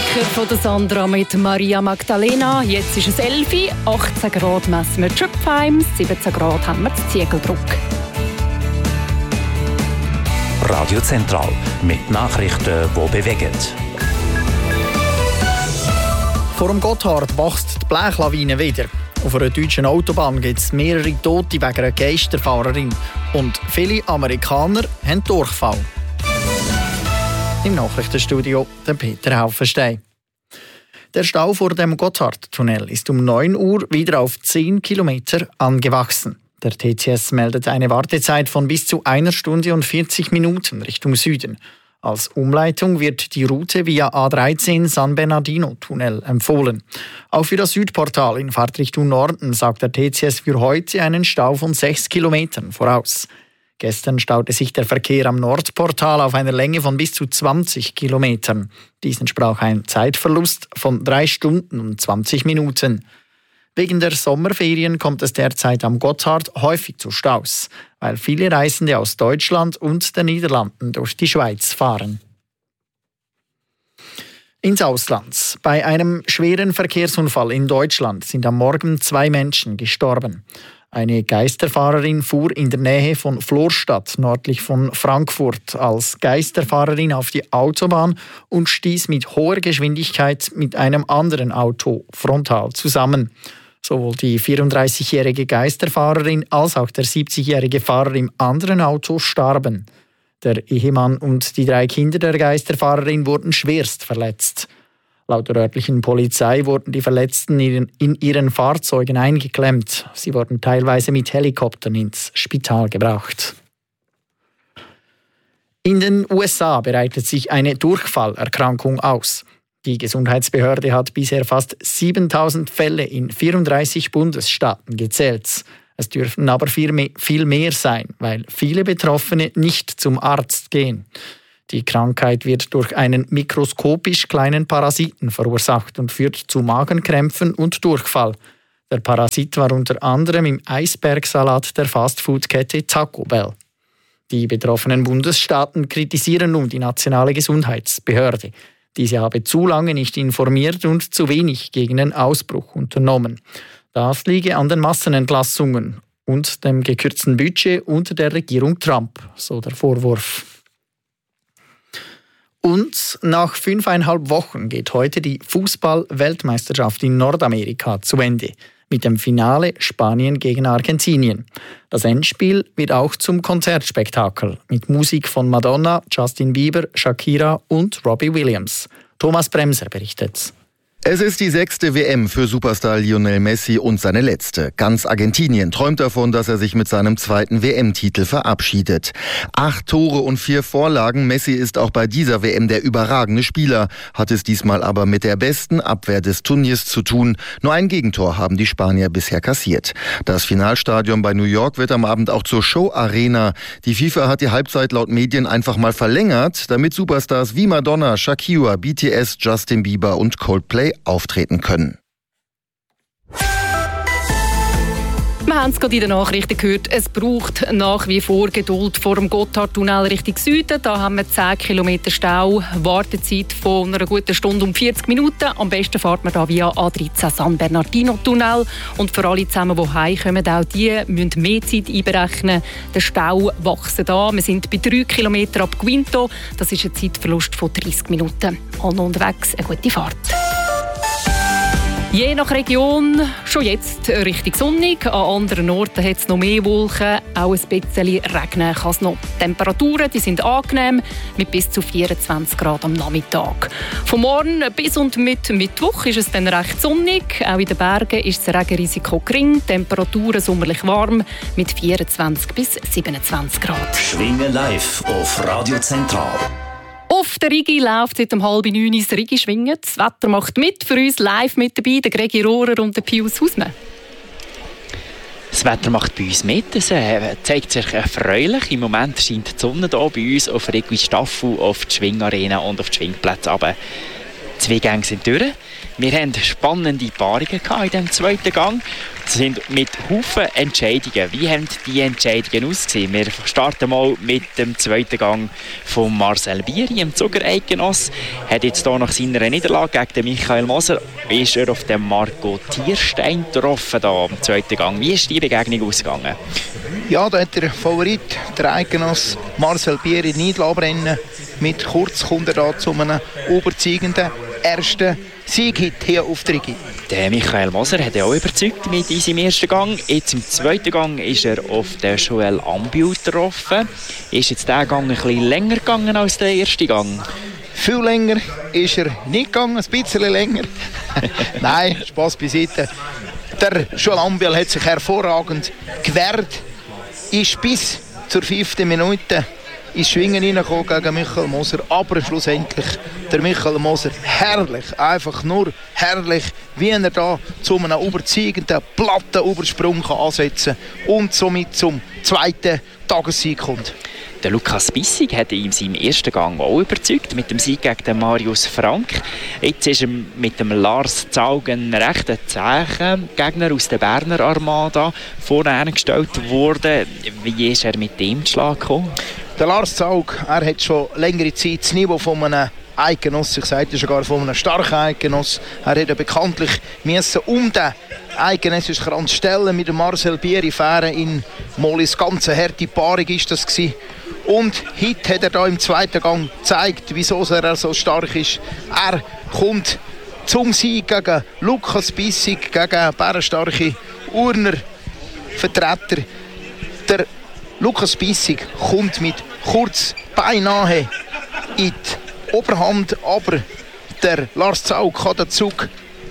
Klassiker von der Sandra mit Maria Magdalena. Jetzt ist es 11 Uhr, 18 Grad messen wir Schöpfheim, 17 Grad haben wir die Ziegelbrücke. Radio Zentral mit Nachrichten, die bewegen. Vor dem Gotthard wächst die Blechlawine wieder. Auf einer deutschen Autobahn gibt es mehrere Tote wegen einer Geisterfahrerin. Und viele Amerikaner haben Durchfall. Im Nachrichtenstudio der Peter Haufenstein. Der Stau vor dem Gotthardtunnel ist um 9 Uhr wieder auf 10 Kilometer angewachsen. Der TCS meldet eine Wartezeit von bis zu 1 Stunde und 40 Minuten Richtung Süden. Als Umleitung wird die Route via A13 San Bernardino-Tunnel empfohlen. Auch für das Südportal in Fahrtrichtung Norden sagt der TCS für heute einen Stau von 6 Kilometern voraus. Gestern staute sich der Verkehr am Nordportal auf einer Länge von bis zu 20 Kilometern. Dies entsprach ein Zeitverlust von 3 Stunden und 20 Minuten. Wegen der Sommerferien kommt es derzeit am Gotthard häufig zu Staus, weil viele Reisende aus Deutschland und den Niederlanden durch die Schweiz fahren. Ins Ausland. Bei einem schweren Verkehrsunfall in Deutschland sind am Morgen 2 Menschen gestorben. Eine Geisterfahrerin fuhr in der Nähe von Florstadt, nördlich von Frankfurt, als Geisterfahrerin auf die Autobahn und stieß mit hoher Geschwindigkeit mit einem anderen Auto frontal zusammen. Sowohl die 34-jährige Geisterfahrerin als auch der 70-jährige Fahrer im anderen Auto starben. Der Ehemann und die 3 Kinder der Geisterfahrerin wurden schwerst verletzt. Laut der örtlichen Polizei wurden die Verletzten in ihren Fahrzeugen eingeklemmt. Sie wurden teilweise mit Helikoptern ins Spital gebracht. In den USA breitet sich eine Durchfallerkrankung aus. Die Gesundheitsbehörde hat bisher fast 7.000 Fälle in 34 Bundesstaaten gezählt. Es dürfen aber viel mehr sein, weil viele Betroffene nicht zum Arzt gehen. Die Krankheit wird durch einen mikroskopisch kleinen Parasiten verursacht und führt zu Magenkrämpfen und Durchfall. Der Parasit war unter anderem im Eisbergsalat der Fastfood-Kette Taco Bell. Die betroffenen Bundesstaaten kritisieren nun die nationale Gesundheitsbehörde. Diese habe zu lange nicht informiert und zu wenig gegen den Ausbruch unternommen. Das liege an den Massenentlassungen und dem gekürzten Budget unter der Regierung Trump, so der Vorwurf. Und nach 5,5 Wochen geht heute die Fußball-Weltmeisterschaft in Nordamerika zu Ende. Mit dem Finale Spanien gegen Argentinien. Das Endspiel wird auch zum Konzertspektakel mit Musik von Madonna, Justin Bieber, Shakira und Robbie Williams. Thomas Bremser berichtet. Es ist die 6. WM für Superstar Lionel Messi und seine letzte. Ganz Argentinien träumt davon, dass er sich mit seinem 2. WM-Titel verabschiedet. 8 Tore und 4 Vorlagen. Messi ist auch bei dieser WM der überragende Spieler, hat es diesmal aber mit der besten Abwehr des Turniers zu tun. Nur ein Gegentor haben die Spanier bisher kassiert. Das Finalstadion bei New York wird am Abend auch zur Show-Arena. Die FIFA hat die Halbzeit laut Medien einfach mal verlängert, damit Superstars wie Madonna, Shakira, BTS, Justin Bieber und Coldplay auftreten können. Wir haben es gerade in den Nachrichten gehört, es braucht nach wie vor Geduld vor dem Gotthardtunnel Richtung Süden. Da haben wir 10 Kilometer Stau, Wartezeit von einer guten Stunde und 40 Minuten. Am besten fährt man da via A13 San Bernardino-Tunnel. Und für alle zusammen, die heimkommen, auch die müssen mehr Zeit einberechnen. Der Stau wächst da. Wir sind bei 3 Kilometern ab Guinto. Das ist ein Zeitverlust von 30 Minuten. Allen unterwegs eine gute Fahrt. Je nach Region schon jetzt richtig sonnig, an anderen Orten hat es noch mehr Wolken, auch ein bisschen regnen kann es noch. Die Temperaturen die sind angenehm, mit bis zu 24 Grad am Nachmittag. Von morgen bis und mit Mittwoch ist es dann recht sonnig, auch in den Bergen ist das Regenrisiko gering, Temperaturen sommerlich warm mit 24 bis 27 Grad. Schwingen live auf Radio Zentral. Auf der Rigi läuft seit 8:30 das Rigi schwingen. Das Wetter macht mit. Für uns live mit dabei der Gregi Rohrer und der Pius Hausmann. Das Wetter macht bei uns mit. Es zeigt sich erfreulich. Im Moment scheint die Sonne hier bei uns auf Regui Staffel, auf die Schwingarena und auf die Schwingplätze runter. 2 Gänge sind durch. Wir hatten spannende Paarungen in diesem zweiten Gang. Das sind mit Haufen Entscheidungen. Wie haben die Entscheidungen ausgesehen? Wir starten mal mit dem zweiten Gang von Marcel Bieri, im Zugereigenoss. Hat jetzt hier nach seiner Niederlage gegen den Michael Moser ist er auf den Marco Tierstein getroffen da im zweiten Gang. Wie ist die Begegnung ausgegangen? Ja, da hat der Favorit, der Eigenoss Marcel Bieri, nicht abbrennen. Mit kurz kommt er da zu einem überzeugenden ersten Sieg hier auf der Rigi. Der Michael Moser hat ja auch überzeugt mit seinem ersten Gang. Jetzt im zweiten Gang ist er auf den Joel Ambiu getroffen. Ist jetzt der Gang ein bisschen länger gegangen als der erste Gang? Viel länger ist er nicht gegangen, ein bisschen länger. Nein, Spass beiseite. Der Joel Ambiu hat sich hervorragend gewehrt. Ist bis zur 5. Minute ins Schwingen hineingekommen gegen Michael Moser. Aber schlussendlich der Michael Moser herrlich, einfach nur herrlich, wie er da zu einem überzeugenden Plattenübersprung ansetzen kann und somit zum zweiten Tagessieg kommt. Der Lukas Bissig hat in seinem ersten Gang auch überzeugt mit dem Sieg gegen den Marius Frank. Jetzt ist er mit dem Lars Zaug ein rechter Gegner aus der Berner Armada vorne gestellt worden. Wie ist er mit dem Schlag gekommen? Der Lars Zaug, er hat schon längere Zeit das Niveau von einem Eigenoss, ich sagte sogar von einem starken Eigenoss. Er hätte bekanntlich müssen den Eigenessischen Kranz stellen mit dem Marcel Bieri fahren in Mollis. Ganz eine harte Paarung ist das gewesen. Und heute hat er da im zweiten Gang gezeigt, wieso er so stark ist. Er kommt zum Sieg gegen Lukas Bissig, gegen einen bärenstarken Urner Vertreter. Der Lukas Bissig kommt mit kurz beinahe in die Oberhand, aber der Lars Zaug kann den Zug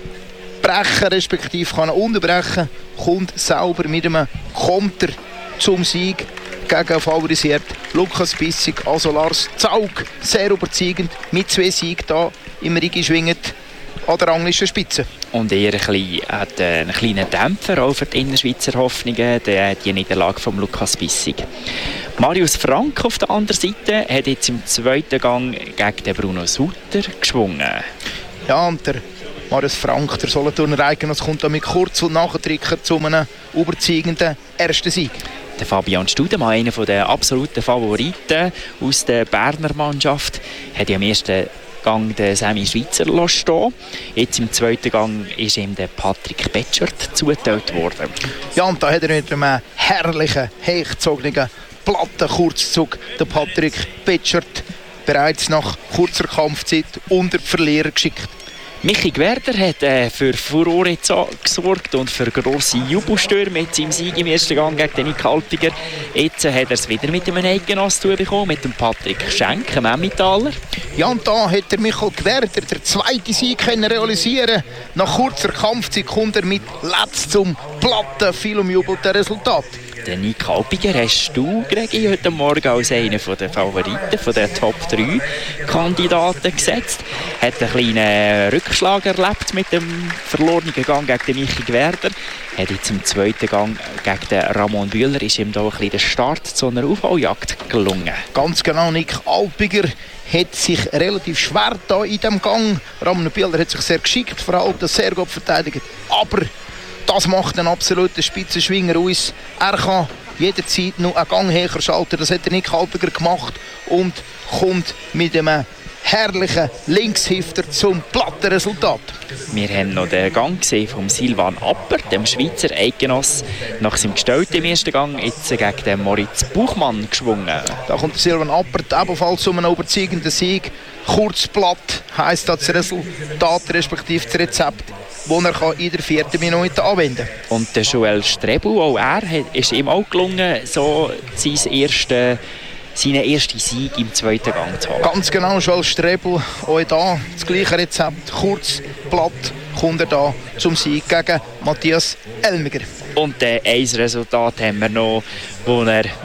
brechen, respektive kann ihn unterbrechen, kommt sauber mit einem Konter zum Sieg gegen favorisiert Lukas Bissig. Also Lars Zaug sehr überzeugend mit 2 Siegen da im Rigi schwingend an der anglischen Spitze. Und er hat einen kleinen Dämpfer auch für die Innerschweizer Hoffnungen, die Niederlage von Lukas Bissig. Marius Frank auf der anderen Seite hat jetzt im zweiten Gang gegen den Bruno Sutter geschwungen. Ja, und der Marius Frank, der Solothurner Eigenoss, kommt mit Kurz- und Nachdrücker zu einem überzeugenden ersten Sieg. Der Fabian Studemann, einer der absoluten Favoriten aus der Berner Mannschaft, hat ja am ersten Gang den Sammy Schweizer stehen. Jetzt im zweiten Gang ist ihm der Patrick Betschert zugeteilt worden. Ja, und da hat er mit einem herrlichen, hochgezogenen Plattenkurzzug den Patrick Betschert bereits nach kurzer Kampfzeit unter die Verlierer geschickt. Michi Gwerder hat für Furore gesorgt und für grosse Jubelstürme mit seinem Sieg im ersten Gang gegen den Nick Haltiger. Jetzt hat er es wieder mit einem Eigenoss zu bekommen, mit dem Patrick Schenk, einem Emmentaler. Ja, und da hat der Michael Gwerder den zweiten Sieg realisieren. Nach kurzer Kampfzeit kommt er mit Letz zum platten, viel umjubelten Resultat. Den Nick Halpiger hast du, Gregi, heute Morgen als einer der Favoriten, von den Top 3 Kandidaten gesetzt. Hat einen kleinen Rückschlag erlebt mit dem verlorenen Gang gegen den Michi Gwerder. Hat jetzt im zweiten Gang gegen den Ramon Bühler ist ihm da ein bisschen der Start zu einer Aufholjagd gelungen. Ganz genau, Nick Halpiger hat sich relativ schwer da in diesem Gang. Ramon Bühler hat sich sehr geschickt verhalten, sehr gut verteidigt. Aber das macht einen absoluten Spitzenschwinger aus. Er kann jederzeit noch einen Gang höher schalten. Das hat der Nick Halpiger gemacht und kommt mit einem herrlichen Linkshifter zum platten Resultat. Wir haben noch den Gang gesehen von Silvan Appert, dem Schweizer Eigenoss, nach seinem Gestellten im ersten Gang jetzt gegen den Moritz Buchmann geschwungen. Da kommt Silvan Appert ebenfalls zu einem überzeugenden Sieg. Kurz platt heisst das Resultat, respektive das Rezept, das er in der 4. Minute anwenden kann. Und der Joel Strebu, auch er ist ihm auch gelungen, so seinen ersten Sieg im zweiten Gang zu haben. Ganz genau, Joel Strebel, auch da das gleiche Rezept, kurz, platt, kommt er da zum Sieg gegen Matthias Elmiger. Und ein Resultat haben wir noch, wo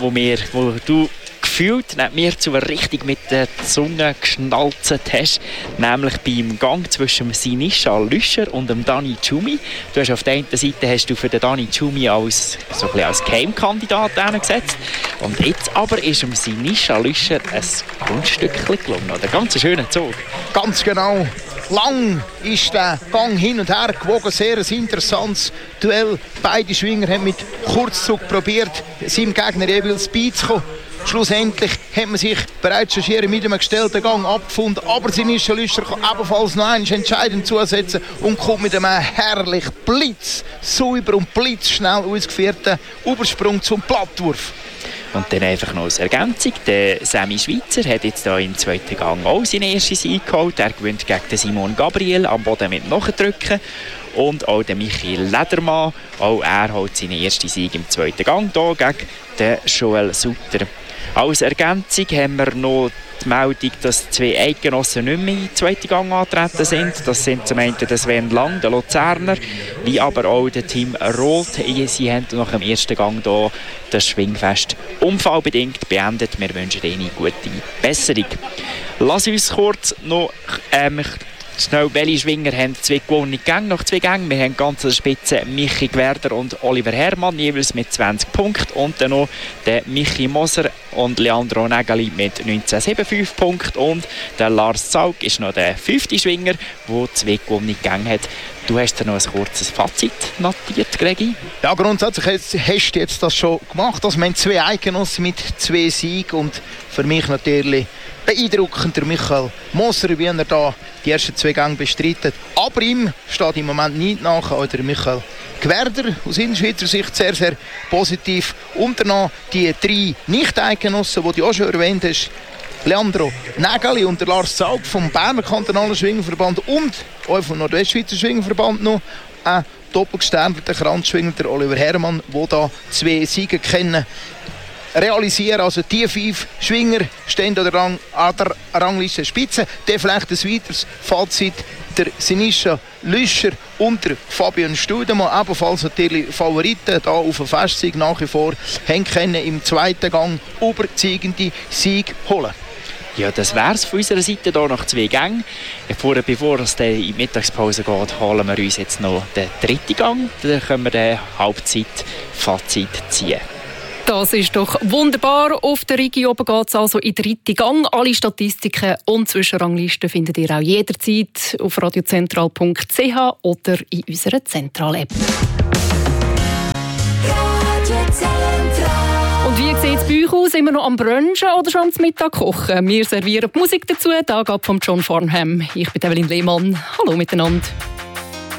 du gefühlt nicht mehr zu richtig mit der Zunge geschnalzt hast, nämlich beim Gang zwischen Sinischa Lüscher und dem Dani Tschumi. Du hast auf der einen Seite hast du für den Dani Tschumi als Geheimkandidat gesetzt und jetzt aber ist dem Sinischa Lüscher ein Kunststückchen gelungen, oder? Ganz schöner Zug. Ganz genau. Lang ist der Gang hin und her gewogen, sehr ein interessantes Duell. Beide Schwinger haben mit Kurzzug probiert, seinem Gegner jeweils beizukommen. Schlussendlich hat man sich bereits schon schier mit einem gestellten Gang abgefunden, aber Sinischa Lüscher kann ebenfalls noch einmal entscheidend zusetzen und kommt mit einem herrlich sauber und blitzschnell ausgeführten Übersprung zum Plattwurf. Und dann einfach noch als Ergänzung, der Sammy Schweizer hat jetzt hier im zweiten Gang auch seinen ersten Sieg geholt. Er gewinnt gegen den Simon Gabriel am Boden mit Nachdrücken. Und auch der Michael Ledermann, auch er holt seinen ersten Sieg im zweiten Gang hier gegen den Joel Sutter. Als Ergänzung haben wir noch die Meldung, dass 2 Eidgenossen nicht mehr in den zweiten Gang angetreten sind. Das sind zum einen der Sven Lang, der Luzerner, wie aber auch der Team Roth. Sie haben nach dem ersten Gang hier das Schwingfest unfallbedingt beendet. Wir wünschen ihnen gute Besserung. Lass uns kurz noch schnell, welche Schwinger haben 2 gewonnene Gänge nach 2 Gängen. Wir haben ganz an der Spitze Michi Gwerder und Oliver Herrmann, jeweils mit 20 Punkten. Und dann noch der Michi Moser und Leandro Nägeli mit 19,75 Punkten. Und der Lars Zaug ist noch der 5. Schwinger, der 2 gewonnene Gänge hat. Du hast da noch ein kurzes Fazit notiert, Gregi? Ja, grundsätzlich hast du jetzt das schon gemacht. Also wir haben 2 Eidgenossen mit 2 Siegen und für mich natürlich beeindruckend der Michael Moser, wie er da die ersten 2 Gänge bestreitet. Aber ihm steht im Moment nicht nach, auch der Michael Gwerder aus Innerschweizer Sicht sehr, sehr positiv. Und danach die 3 Nicht-Eidgenossen, die du auch schon erwähnt hast, Leandro Nägeli und der Lars Zaug vom Berner Kantonalen Schwingerverband und auch vom Nordwestschweizer Schwingerverband noch ein doppelgesternter Kranzschwinger, der Oliver Herrmann, der da 2 Siege kennen realisieren. Also die 5 Schwinger stehen an der Rangliste Spitze. Dann vielleicht ein weiteres Fazit. Der Sinischa Lüscher und der Fabian Studemann, ebenfalls natürlich Favoriten hier auf den Festsieg nach wie vor, haben können im zweiten Gang überzeugende Sieg holen. Ja, das wäre es von unserer Seite hier nach 2 Gängen. Bevor es in die Mittagspause geht, holen wir uns jetzt noch den 3. Gang. Dann können wir den Halbzeit-Fazit ziehen. Das ist doch wunderbar. Auf der Rigi oben geht es also in den 3. Gang. Alle Statistiken und Zwischenranglisten findet ihr auch jederzeit auf radiozentral.ch oder in unserer Zentral-App. Und wie sieht es bei euch aus? Immer noch am Brunchen oder schon am Mittag kochen? Wir servieren die Musik dazu. Da geht von John Farnham. Ich bin Evelyn Lehmann. Hallo miteinander.